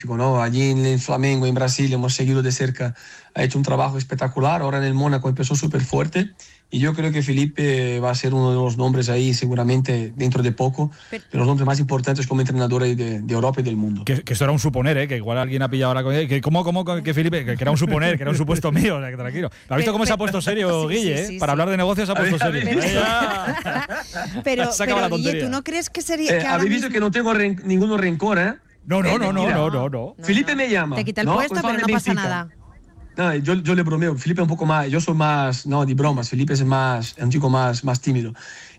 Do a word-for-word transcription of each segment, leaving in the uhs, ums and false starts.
¿no? Allí en el Flamengo, en Brasil, hemos seguido de cerca, ha hecho un trabajo espectacular, ahora en el Mónaco empezó súper fuerte, y yo creo que Felipe va a ser uno de los nombres ahí seguramente dentro de poco, pero, de los nombres más importantes como entrenador de, de Europa y del mundo. Que, que esto era un suponer, ¿eh? Que igual alguien ha pillado ahora con que ¿Cómo, cómo que Felipe? Que, que era un suponer, que era un supuesto mío, o sea, que tranquilo. ¿Has visto cómo se ha puesto serio, sí, Guille? sí, ¿eh? sí, Para sí. hablar de negocios se ha puesto ¿Habéis serio. visto? Pero, pero la Guille, ¿tú no crees que sería... Eh, que ¿Habéis visto mismo... que no tengo ren, ninguno rencor, eh? No, no, no, no, Mira, no, no, no. Felipe me llama. Te quita el ¿no? puesto, Pues pero no me pasa pica. nada. No, yo, yo le bromeo, Felipe es un poco más, yo soy más, no, de bromas, Felipe es más, es un chico más, más tímido.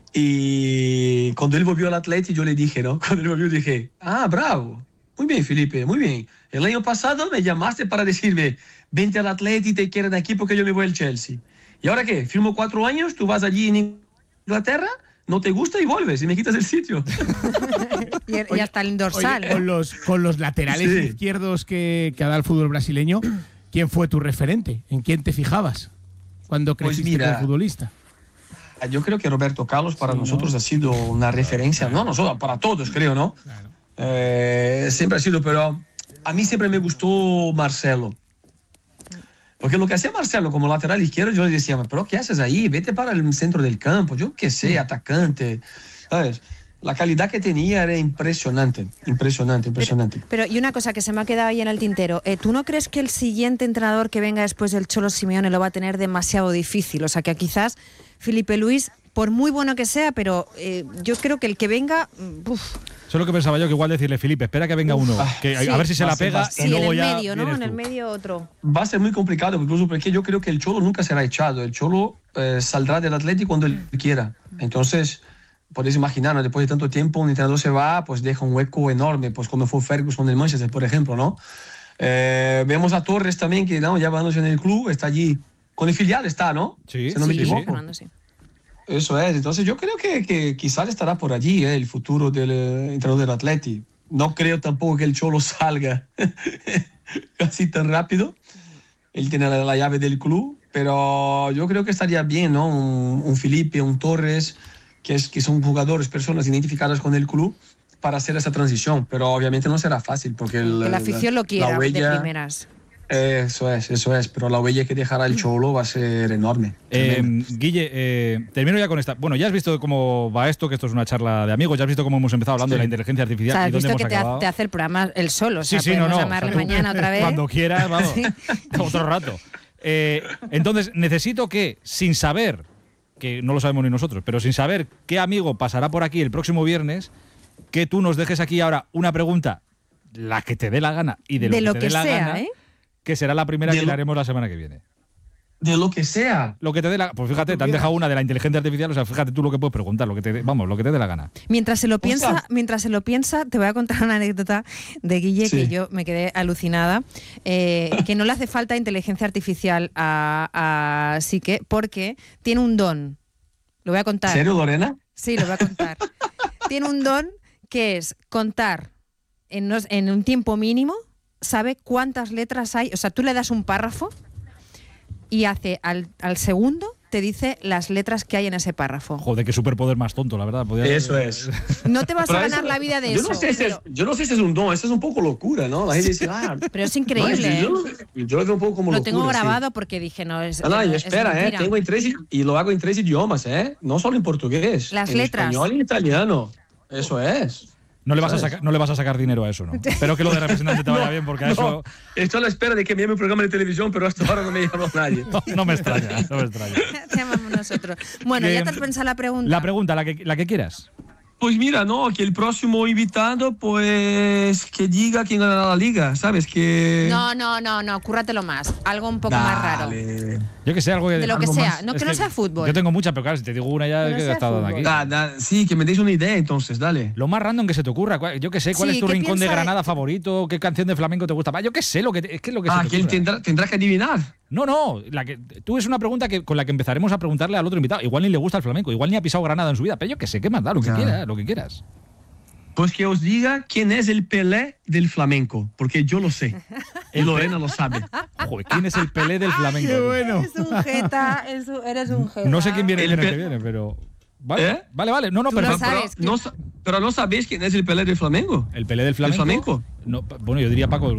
Y cuando él volvió al Atleti, yo le dije, ¿no? Cuando él volvió, dije, ah, bravo, muy bien, Felipe, muy bien. El año pasado me llamaste para decirme, vente al Atleti, te quieren aquí porque yo me voy al Chelsea. ¿Y ahora qué? Firmo cuatro años, tú vas allí en Inglaterra, no te gusta y vuelves y me quitas el sitio. y, y hasta el dorsal. Oye, con, los, con los laterales Sí. izquierdos que, que ha dado el fútbol brasileño, ¿quién fue tu referente? ¿En quién te fijabas cuando Pues creciste mira, como futbolista? Yo creo que Roberto Carlos para Sí, nosotros ¿no? ha sido una referencia, no nosotros, para todos creo, ¿no? Claro. Eh, siempre ha sido, pero a mí siempre me gustó Marcelo. Porque lo que hacía Marcelo como lateral izquierdo, yo le decía, pero ¿qué haces ahí? Vete para el centro del campo, yo qué sé, atacante, ¿sabes? La calidad que tenía era impresionante, impresionante, impresionante. Pero, pero y una cosa que se me ha quedado ahí en el tintero, eh, ¿tú no crees que el siguiente entrenador que venga después del Cholo Simeone lo va a tener demasiado difícil? O sea, que quizás Felipe Luis, por muy bueno que sea, pero eh, yo creo que el que venga... Uf. Eso es lo que pensaba yo, que igual decirle, Felipe, espera que venga uno, que, sí. a ver si se Va la a ser pega bastante. y Sí, luego en el ya medio, ¿no? vienes En el tú. medio otro. Va a ser muy complicado, incluso porque yo creo que el Cholo nunca será echado. El Cholo eh, saldrá del Atlético cuando él quiera. Entonces, podéis imaginar, ¿no? Después de tanto tiempo, un entrenador se va, pues deja un hueco enorme, pues como fue Ferguson del Manchester, por ejemplo, ¿no? Eh, vemos a Torres también, que ¿no? ya bajándose en el club, está allí, con el filial está, ¿no? Sí, si no me Sí, equivoco. Fernando, sí. Eso es, entonces yo creo que, que quizás estará por allí eh, el futuro del eh, entrenador del Atleti. No creo tampoco que el Cholo salga casi tan rápido. Él tiene la, la llave del club, pero yo creo que estaría bien, ¿no? Un, un Felipe, un Torres, que, es, que son jugadores, personas identificadas con el club para hacer esa transición, pero obviamente no será fácil porque el, Que la afición la, lo quiera la huella, de primeras. Eso es, eso es, pero la huella que dejará el Cholo va a ser enorme. Eh, Guille, eh, termino ya con esta. Bueno, ya has visto cómo va esto, que esto es una charla de amigos, ya has visto cómo hemos empezado hablando Sí. de la inteligencia O artificial sea, y has dónde visto hemos que te, ha- acabado. te hace el programa él solo. O sea, Sí, sí, no, podemos no. llamarle O sea, tú, mañana otra vez. Cuando quieras, vamos. Sí. Otro rato. Eh, entonces, necesito que, sin saber, que no lo sabemos ni nosotros, pero sin saber qué amigo pasará por aquí el próximo viernes, que tú nos dejes aquí ahora una pregunta, la que te dé la gana y de lo De que lo te que dé la sea, gana, ¿eh? que será la primera De que lo- le haremos la semana que viene. De lo que sea. Lo que te dé la, pues fíjate, te han dejado una de la inteligencia artificial, o sea, fíjate tú lo que puedes preguntar, lo que te dé- vamos, lo que te dé la gana. Mientras se lo piensa, Ostras. mientras se lo piensa, te voy a contar una anécdota de Guille Sí. que yo me quedé alucinada, eh, que no le hace falta inteligencia artificial a, a Sique porque tiene un don. Lo voy a contar. ¿En serio, Lorena? Sí, lo voy a contar. Tiene un don que es contar en, unos- en un tiempo mínimo, sabe cuántas letras hay. O sea, tú le das un párrafo y hace al, al segundo, te dice las letras que hay en ese párrafo. Joder, qué superpoder más tonto, la verdad. Podía- Eso es. No te vas a Pero ganar eso- la vida de yo eso. No sé si es, pero, yo no sé si es un don, eso es un poco locura, ¿no? La gente dice, ah, pero es increíble, ¿eh? no, yo, yo lo veo un poco como Lo locura. tengo sí. grabado porque dije, no, es. No, no, y es espera, eh, mentira. tengo en tres, y lo hago en tres idiomas, ¿eh? No solo en portugués. Las en letras. español y en italiano. Eso es. No le, vas a ¿Sabes? sacar, no le vas a sacar dinero a eso, ¿no? Espero que lo de representante te vaya bien, porque a No, eso estoy a la espera de que me llame un programa de televisión, pero hasta ahora no me llamó nadie. no, no me extraña, no me extraña. Te llamamos nosotros. Bueno, Que- ya te has pensado la pregunta. La pregunta, la que, la que quieras. Pues mira, no, que el próximo invitado, pues que diga quién ganará la liga, ¿sabes? Que... No, no, no, no, cúrratelo más. Algo un poco más raro. Dale. Yo que sé, algo que... De lo que algo sea. más. No, que Es no sea fútbol. Yo tengo muchas, pero claro, si te digo una ya Que no que he sea estado dando fútbol. aquí. Da, da, sí, que me deis una idea entonces, dale. Lo más random que se te ocurra. ¿Cuál- Yo que sé, ¿cuál Sí, es tu ¿qué rincón de piensa de- Granada favorito? ¿Qué canción de flamenco te gusta? Va, yo qué sé, lo que te- es que es lo que Ah, se te que él ocurra. tendrá, tendrá que adivinar. No, no, la que, tú es una pregunta que, con la que empezaremos a preguntarle al otro invitado. Igual ni le gusta el flamenco, igual ni ha pisado Granada en su vida, pero yo que sé, ¿qué más da? Lo que Ya. quieras, lo que quieras. Pues que os diga quién es el Pelé del flamenco, porque yo lo sé. Y Lorena lo sabe. Joder, ¿quién es el Pelé del flamenco? ¡Qué bueno! Eres un jeta, eres un- eres un jeta. No sé quién viene el El viernes pe- que viene, pero... Vale, ¿Eh? vale, vale. No, no, Tú lo perfecto. Pero, sabes no, sa- pero no sabéis quién es el Pelé del flamenco. El Pelé del flamenco. flamenco? No, pa- bueno, yo diría Paco